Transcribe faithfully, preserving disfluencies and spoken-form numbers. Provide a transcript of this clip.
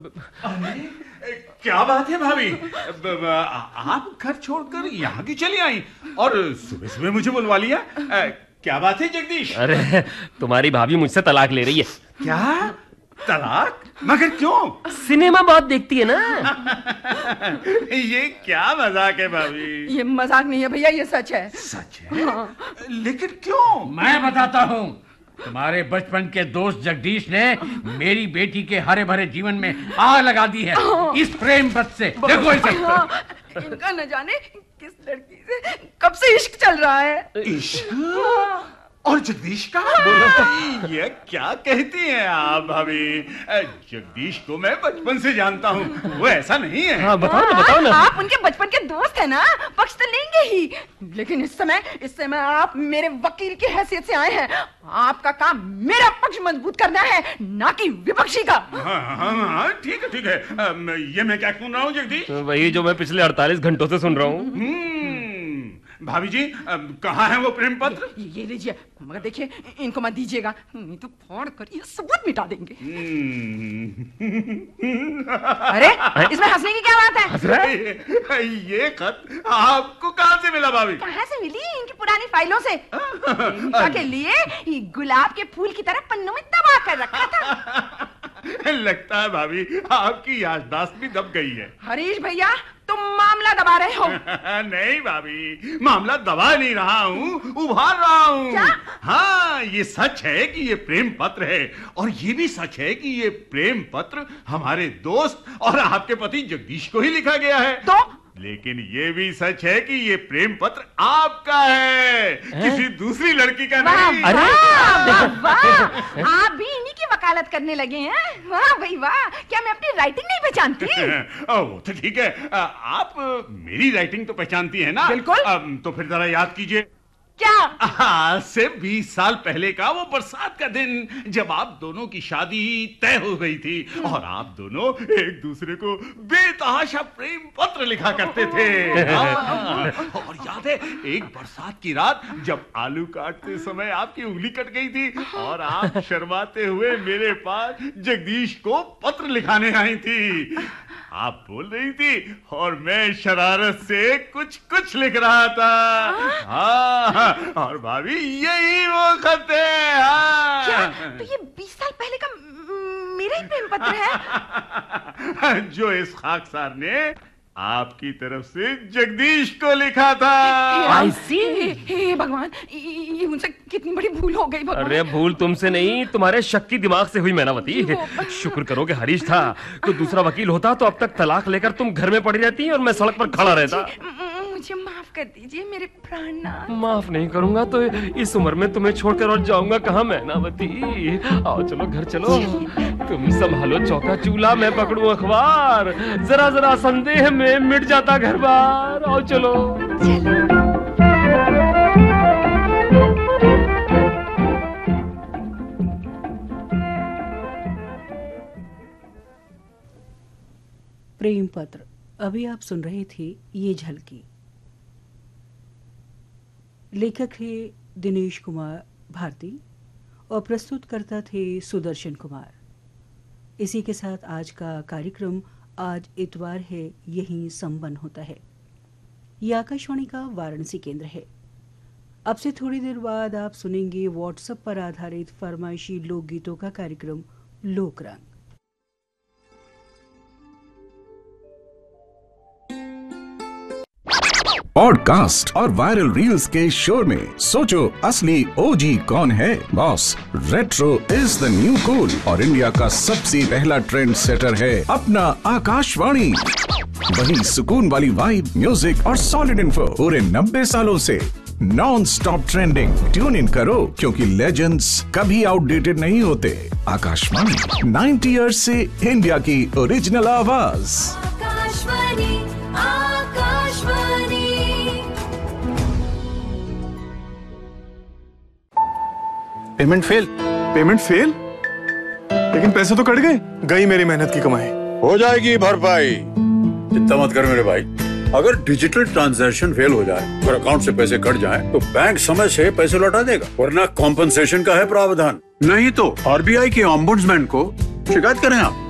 अरे क्या बात है भाभी, आप घर छोड़कर यहाँ क्यों चली आई और सुबह सुबह मुझे बुलवा लिया? क्या बात है जगदीश? अरे तुम्हारी भाभी मुझसे तलाक ले रही है। क्या तलाक? मगर क्यों? सिनेमा बहुत देखती है ना। ये क्या मजाक है भाभी? ये मजाक नहीं है भैया, ये सच है। सच है? हाँ। लेकिन क्यों? मैं बताता हूँ। तुम्हारे बचपन के दोस्त जगदीश ने मेरी बेटी के हरे भरे जीवन में आग लगा दी है इस प्रेम पत्र से। देखो इसे। इनका न जाने किस लड़की से कब से इश्क चल रहा है। इश्क? और जगदीश का? ये क्या कहती हैं आप भाभी? जगदीश को मैं बचपन से जानता हूँ, वो ऐसा नहीं है। हाँ, बताओ ना, बताओ ना। आप उनके बचपन के दोस्त हैं ना, पक्ष तो लेंगे ही। लेकिन इस समय इस समय आप मेरे वकील की हैसियत से आए हैं। आपका काम मेरा पक्ष मजबूत करना है, ना कि विपक्षी का। हाँ हाँ हाँ, ठीक है ठीक है। ये मैं क्या सुन रहा हूँ जगदीश? वही जो मैं पिछले अड़तालीस घंटों से सुन रहा हूँ। भाभी जी, कहाँ है वो प्रेम पत्र? ये लीजिए, मगर देखिए इनको मत दीजिएगा, नहीं तो फाड़ कर ये सबूत मिटा देंगे। अरे इसमें हंसने की क्या बात है? ये खत आपको कहाँ से मिला भाभी? कहाँ से मिली? इनकी पुरानी फाइलों से। इनका के लिए गुलाब के फूल की तरह पन्नों में दबा कर रखा था। लगता है भाभी आपकी याददाश्त भी दब गई है। हरीश भैया, तुम मामला दबा रहे हो। नहीं भाभी, मामला दबा नहीं रहा हूँ, उभार रहा हूँ। क्या? हाँ, ये सच है कि ये प्रेम पत्र है, और ये भी सच है कि ये प्रेम पत्र हमारे दोस्त और आपके पति जगदीश को ही लिखा गया है। तो लेकिन ये भी सच है कि ये प्रेम पत्र आपका है, किसी दूसरी लड़की का नहीं। अरे वाह, वाह, आप भी इन्हीं की वकालत करने लगे हैं। वाह भाई वाह, क्या मैं अपनी राइटिंग नहीं पहचानती? वो तो ठीक है, आप मेरी राइटिंग तो पहचानती है ना? बिल्कुल। तो फिर जरा याद कीजिए। क्या? आज से बीस साल पहले का वो बरसात का दिन, जब आप दोनों की शादी तय हो गई थी और आप दोनों एक दूसरे को बेतहाशा प्रेम पत्र लिखा करते थे। और याद है एक बरसात की रात जब आलू काटते समय आपकी उंगली कट गई थी और आप शर्माते हुए मेरे पास जगदीश को पत्र लिखाने आई थी। आप बोल रही थी और मैं शरारत से कुछ कुछ लिख रहा था। हाँ, और भाभी यही वो खत है। हाँ। क्या? तो ये बीस साल पहले का मेरा ही प्रेम पत्र है जो इस खाकसार ने आपकी तरफ से जगदीश को लिखा था। I see। हे भगवान, ये मुझसे कितनी बड़ी भूल हो गई भगवान। अरे भूल तुमसे नहीं, तुम्हारे शक्की दिमाग से हुई मैनावती। शुक्र करो कि हरीश था, तो दूसरा वकील होता तो अब तक तलाक लेकर तुम घर में पड़ी रहती और मैं सड़क पर खड़ा रहता। मुझे माफ कर दीजिए मेरे प्राणनाथ। माफ नहीं करूंगा तो इस उम्र में तुम्हें छोड़कर और जाऊंगा कहाँ मैनावती। आओ चलो घर चलो। तुम संभालो चौका चूल्हा, मैं पकड़ूं अखबार। जरा जरा संदेह में मिट जाता घर बार। आओ चलो। प्रेम पत्र। अभी आप सुन रहे थे ये झलकी। लेखक थे दिनेश कुमार भारती और प्रस्तुतकर्ता थे सुदर्शन कुमार। इसी के साथ आज का कार्यक्रम आज इतवार है यहीं संपन्न होता है। ये आकाशवाणी का वाराणसी केंद्र है। अब से थोड़ी देर बाद आप सुनेंगे व्हाट्सएप पर आधारित फरमाइशी लोकगीतों का कार्यक्रम लोकरंग। पॉडकास्ट और वायरल रील्स के शोर में सोचो असली ओजी कौन है? Boss, retro is the new cool और इंडिया का सबसे पहला ट्रेंड सेटर है अपना आकाशवाणी। वही सुकून वाली वाइब, म्यूजिक और सॉलिड इन्फो पूरे नब्बे सालों से non stop trending. Tune in करो क्योंकि लेजेंड्स कभी आउटडेटेड नहीं होते। आकाशवाणी नाइन्टी ईयर्स से इंडिया की ओरिजिनल आवाज। Akashvani, Akashvani. Payment fail. Payment fail? लेकिन पैसे तो कट गए। गई मेरी मेहनत की कमाई। हो जाएगी भरपाई, चिंता मत कर मेरे भाई। अगर डिजिटल ट्रांजैक्शन फेल हो जाए और अकाउंट से पैसे कट जाएं, तो बैंक समय से पैसे लौटा देगा, वरना कॉम्पनसेशन का है प्रावधान। नहीं तो आरबीआई के ओम्बुड्समैन को शिकायत करें आप।